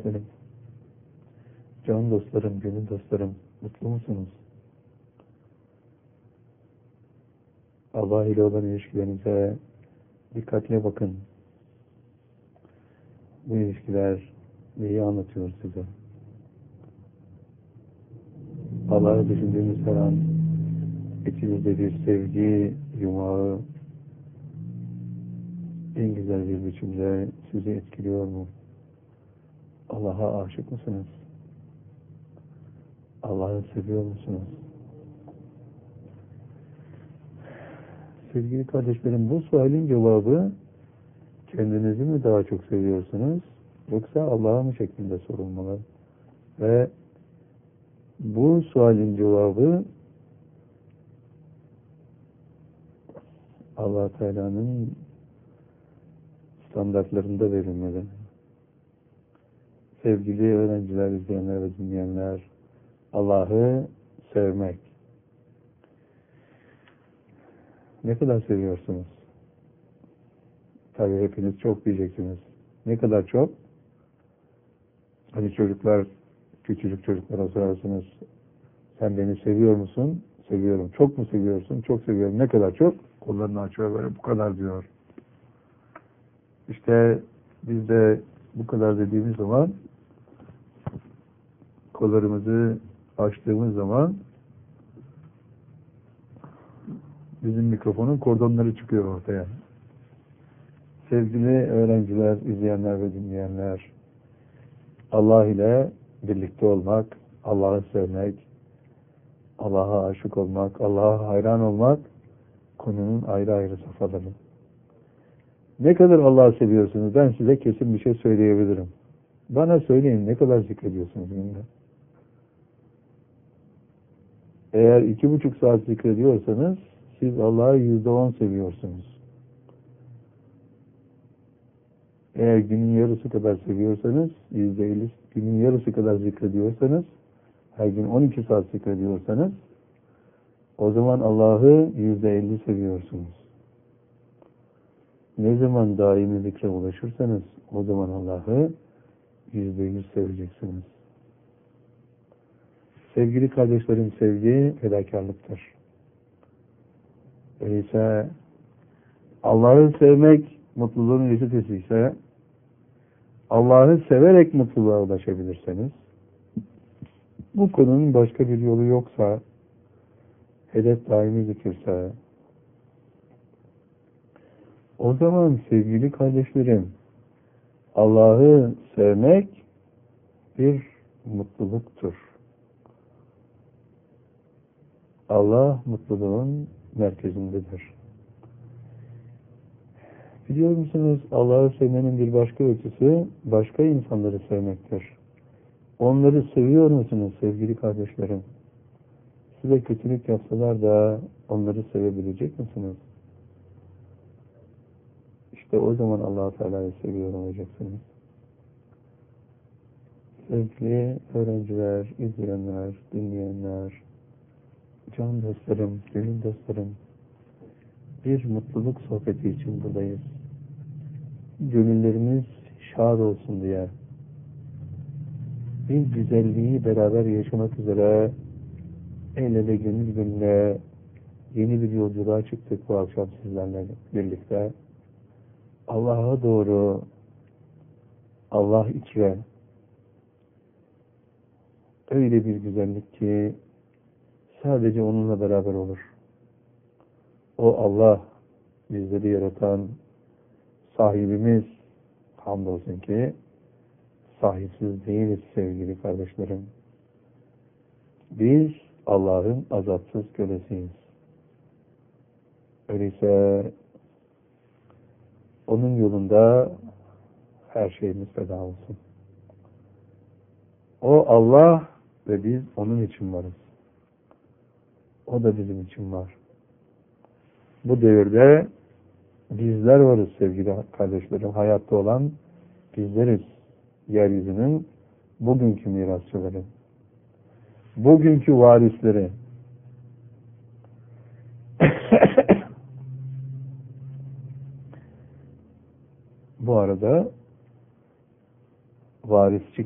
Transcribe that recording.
dostlarım, can dostlarım, gönül dostlarım, mutlu musunuz? Allah ile olan ilişkilerinize dikkatle bakın. Bu ilişkiler neyi anlatıyor size? Allah'ı düşündüğünüz her an içinizde bir sevgi yumağı en güzel bir biçimde sizi etkiliyor mu? Allah'a aşık mısınız? Allah'ı seviyor musunuz? Sevgili kardeşlerim, bu sualin cevabı kendinizi mi daha çok seviyorsunuz yoksa Allah'a mı şeklinde sorulmalı? Ve bu sualin cevabı Allah Teala'nın standartlarında verilmeli. Sevgili öğrenciler, izleyenler ve dinleyenler, Allah'ı sevmek. Ne kadar seviyorsunuz? Tabii hepiniz çok diyeceksiniz. Ne kadar çok? Hani çocuklar, küçücük çocuklara sorarsınız. Sen beni seviyor musun? Seviyorum. Çok mu seviyorsun? Çok seviyorum. Ne kadar çok? Kollarını açıyor böyle bu kadar diyor. İşte biz de bu kadar dediğimiz zaman kollarımızı açtığımız zaman bizim mikrofonun kordonları çıkıyor ortaya. Sevgili öğrenciler, izleyenler ve dinleyenler, Allah ile birlikte olmak, Allah'ı sevmek, Allah'a aşık olmak, Allah'a hayran olmak konunun ayrı ayrı safhaları. Ne kadar Allah'ı seviyorsunuz? Ben size kesin bir şey söyleyebilirim. Bana söyleyin, ne kadar zikrediyorsunuz günde? Eğer 2,5 saat zikrediyorsanız siz Allah'ı %10 seviyorsunuz. Eğer günün yarısı kadar seviyorsanız, %50, günün yarısı kadar zikrediyorsanız, her gün 12 saat zikrediyorsanız, o zaman Allah'ı %50 seviyorsunuz. Ne zaman daimi zikre ulaşırsanız, o zaman Allah'ı %100 seveceksiniz. Sevgili kardeşlerim, sevgi fedakarlıktır. Öyleyse Allah'ı sevmek mutluluğun reçetesi ise Allah'ı severek mutluluğa ulaşabilirseniz, bu konunun başka bir yolu yoksa, hedef daimi zikirse, o zaman sevgili kardeşlerim, Allah'ı sevmek bir mutluluktur. Allah mutluluğun merkezindedir. Biliyor musunuz, Allah'ı sevmenin bir başka ölçüsü, başka insanları sevmektir. Onları seviyor musunuz sevgili kardeşlerim? Size kötülük yapsalar da onları sevebilecek misiniz? İşte o zaman Allah-u Teala'yı seviyor olacaksınız. Sevgili öğrenciler, izleyenler, dinleyenler, can dostlarım, gönül dostlarım, bir mutluluk sohbeti için buradayız. Gönüllerimiz şad olsun diye, bir güzelliği beraber yaşamak üzere el ele gönül gönüle yeni bir yolculuğa çıktık bu akşam sizlerle birlikte. Allah'a doğru, Allah içre, öyle bir güzellik ki sadece onunla beraber olur. O Allah, bizleri yaratan sahibimiz, hamdolsun ki sahipsiz değiliz sevgili kardeşlerim. Biz Allah'ın azatsız kölesiyiz. Öyleyse onun yolunda her şeyimiz feda olsun. O Allah ve biz onun için varız. O da bizim için var. Bu devirde bizler varız sevgili kardeşlerim. Hayatta olan bizleriz. Yeryüzünün bugünkü mirasçıları. Bugünkü varisleri. Bu arada varisçi